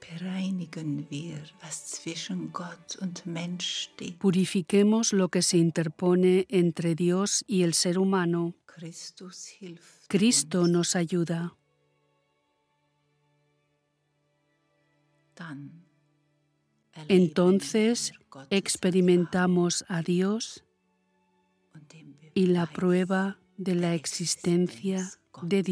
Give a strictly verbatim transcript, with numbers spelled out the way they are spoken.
Purifiquemos lo que se interpone entre Dios y el ser humano. Cristo nos ayuda. Entonces experimentamos a Dios y la prueba de la existencia de Dios.